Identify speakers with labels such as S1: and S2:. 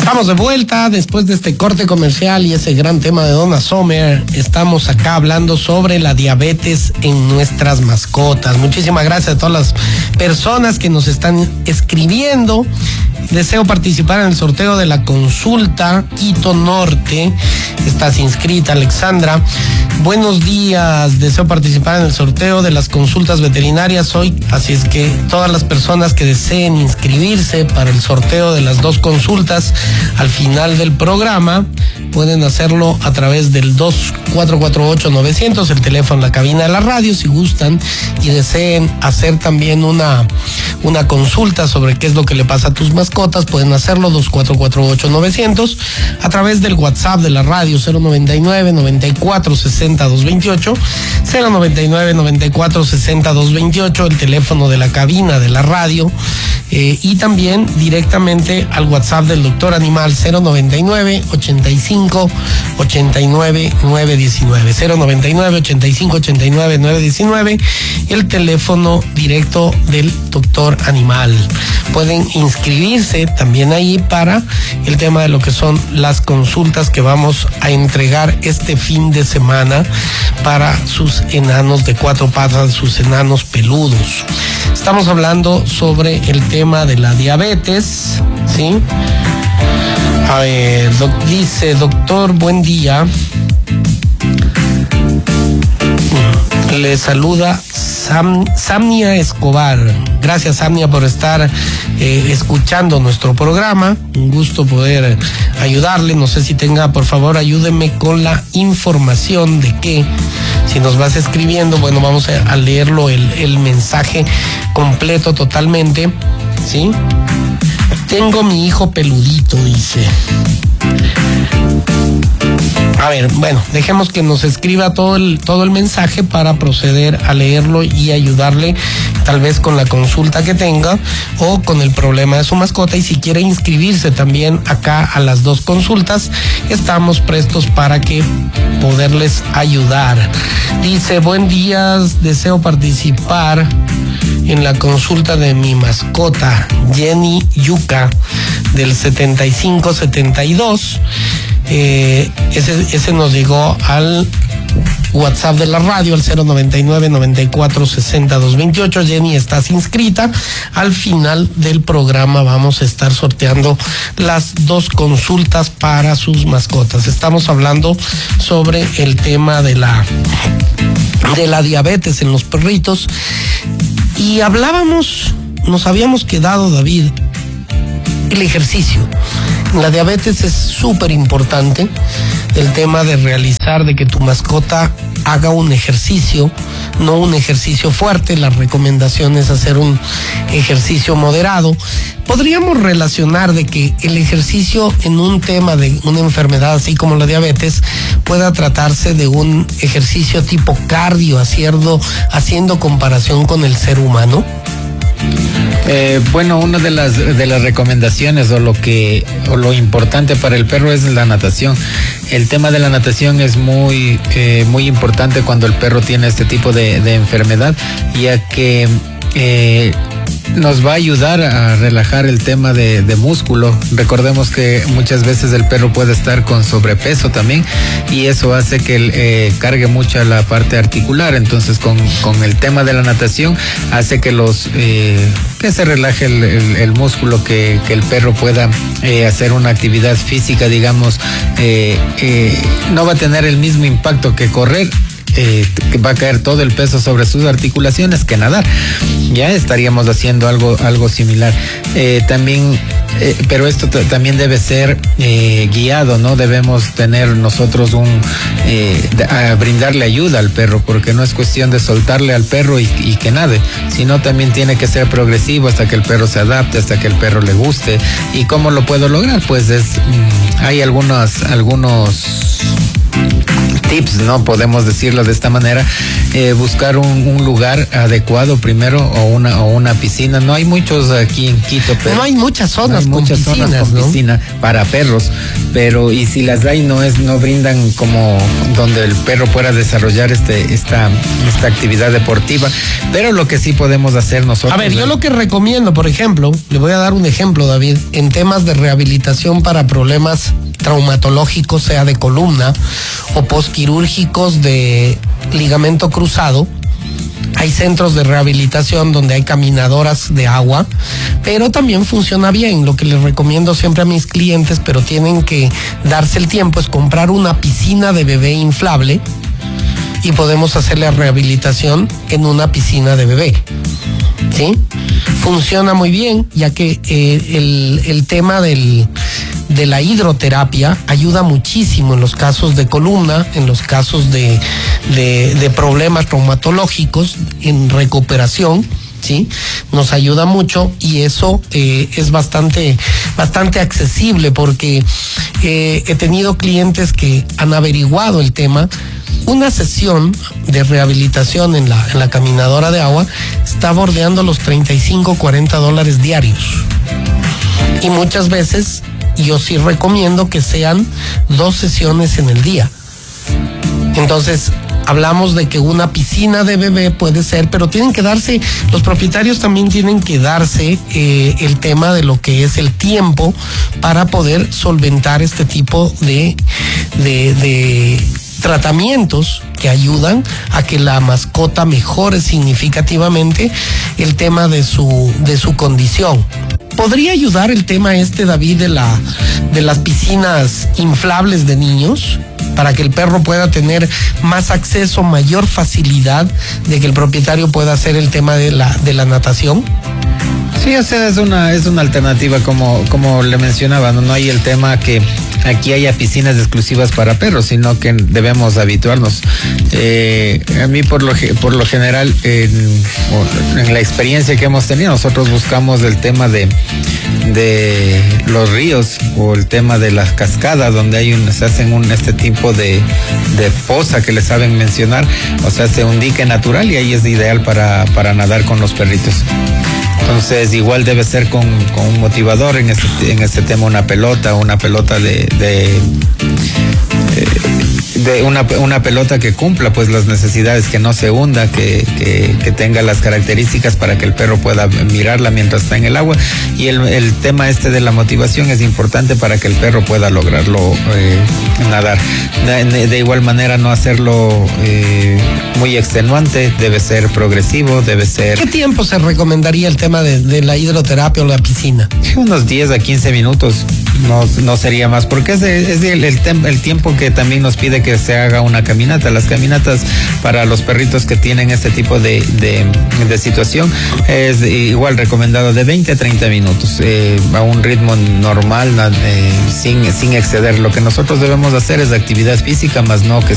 S1: Estamos de vuelta después de este corte comercial y ese gran tema de Donna Summer. Estamos acá hablando sobre la diabetes en nuestras mascotas. Muchísimas gracias a todas las personas que nos están escribiendo. Deseo participar en el sorteo de la consulta Quito Norte. Estás inscrita, Alexandra. Buenos días, deseo participar en el sorteo de las consultas veterinarias hoy, así es que todas las personas que deseen inscribirse para el sorteo de las dos consultas al final del programa pueden hacerlo a través del 2448-900, el teléfono en la cabina de la radio, si gustan y deseen hacer también una consulta sobre qué es lo que le pasa a tus mascotas, pueden hacerlo 2448-900 a través del WhatsApp de la radio 099-9460-228, 099-9460-228, el teléfono de la cabina de la radio, y también directamente al WhatsApp del Doctor Animal 099-85-89-919, 099-85-89-919, el teléfono directo del Doctor Animal. Pueden inscribirse también ahí para el tema de lo que son las consultas que vamos a entregar este fin de semana para sus enanos de cuatro patas, sus enanos peludos. Estamos hablando sobre el tema de la diabetes, ¿sí? A ver, dice, doctor, buen día. Le saluda Samnia Escobar. Gracias, Samnia, por estar escuchando nuestro programa. Un gusto poder ayudarle. No sé si tenga, por favor, ayúdeme con la información de que, si nos vas escribiendo, bueno, vamos a leerlo el mensaje completo totalmente, ¿sí? Tengo mi hijo peludito, dice. A ver, bueno, dejemos que nos escriba todo el mensaje para proceder a leerlo y ayudarle tal vez con la consulta que tenga o con el problema de su mascota. Y si quiere inscribirse también acá a las dos consultas, estamos prestos para que poderles ayudar. Dice, buen día, deseo participar en la consulta de mi mascota, Jenny Yuca, del 7572. Ese nos llegó al WhatsApp de la radio, al 099-9460-228. Jenny, estás inscrita. Al final del programa vamos a estar sorteando las dos consultas para sus mascotas. Estamos hablando sobre el tema de la diabetes en los perritos. Y nos habíamos quedado, David, el ejercicio. La diabetes es súper importante, el tema de realizar, de que tu mascota haga un ejercicio, no un ejercicio fuerte. La recomendación es hacer un ejercicio moderado. Podríamos relacionar de que el ejercicio en un tema de una enfermedad así como la diabetes pueda tratarse de un ejercicio tipo cardio, haciendo comparación con el ser humano.
S2: Bueno, una de las recomendaciones o lo importante para el perro es la natación. El tema de la natación es muy importante cuando el perro tiene este tipo de enfermedad, ya que nos va a ayudar a relajar el tema de músculo. Recordemos que muchas veces el perro puede estar con sobrepeso también, y eso hace que cargue mucho la parte articular. Entonces con el tema de la natación hace que que se relaje el músculo, que el perro pueda hacer una actividad física, digamos, no va a tener el mismo impacto que correr. Que va a caer todo el peso sobre sus articulaciones que nadar. Ya estaríamos haciendo algo similar. También, pero esto también debe ser guiado, ¿no? Debemos tener nosotros a brindarle ayuda al perro, porque no es cuestión de soltarle al perro y que nade, sino también tiene que ser progresivo hasta que el perro se adapte, hasta que el perro le guste. ¿Y cómo lo puedo lograr? Pues hay algunos tips, ¿no? Podemos decirlo de esta manera, buscar un lugar adecuado primero o una piscina. No hay muchos aquí en Quito, pero
S1: no hay muchas zonas con
S2: piscina para perros, pero y si las hay no brindan como donde el perro pueda desarrollar esta actividad deportiva, pero lo que sí podemos hacer nosotros.
S1: A ver, yo lo que recomiendo, por ejemplo, le voy a dar un ejemplo, David, en temas de rehabilitación para problemas traumatológicos, sea de columna o posquirúrgicos de ligamento cruzado. Hay centros de rehabilitación donde hay caminadoras de agua, pero también funciona bien. Lo que les recomiendo siempre a mis clientes, pero tienen que darse el tiempo, es comprar una piscina de bebé inflable y podemos hacer la rehabilitación en una piscina de bebé. ¿Sí? Funciona muy bien, ya que el tema de la hidroterapia ayuda muchísimo en los casos de columna, en los casos de problemas traumatológicos, en recuperación, ¿sí? Nos ayuda mucho y eso es bastante accesible, porque he tenido clientes que han averiguado el tema. Una sesión de rehabilitación en la caminadora de agua está bordeando los $35-40 diarios. Y muchas veces yo sí recomiendo que sean 2 sesiones en el día. Entonces, hablamos de que una piscina de bebé puede ser, pero tienen que darse, los propietarios también tienen que darse el tema de lo que es el tiempo para poder solventar este tipo de tratamientos que ayudan a que la mascota mejore significativamente el tema de su condición. ¿Podría ayudar el tema David, de las piscinas inflables de niños, para que el perro pueda tener más acceso, mayor facilidad de que el propietario pueda hacer el tema de la natación?
S2: Sí, o sea, es una alternativa, como le mencionaba, no hay el tema que aquí haya piscinas exclusivas para perros, sino que debemos habituarnos. A mí por lo general, en la experiencia que hemos tenido, nosotros buscamos el tema de los ríos o el tema de las cascadas, donde se hacen este tipo de fosa que le saben mencionar, o sea, hace un dique natural y ahí es ideal para nadar con los perritos. Entonces igual debe ser con un motivador en este tema, una pelota una pelota que cumpla pues las necesidades, que no se hunda, que tenga las características para que el perro pueda mirarla mientras está en el agua. Y el tema de la motivación es importante para que el perro pueda lograrlo nadar. De igual manera, no hacerlo muy extenuante, debe ser progresivo, debe ser...
S1: ¿Qué tiempo se recomendaría el tema de la hidroterapia o la piscina?
S2: Unos 10 a 15 minutos, no sería más, porque es el tiempo que también nos pide que se haga una caminata. Las caminatas para los perritos que tienen este tipo de situación es igual recomendado de 20 a 30 minutos, a un ritmo normal, sin exceder. Lo que nosotros debemos hacer es actividad física, más no que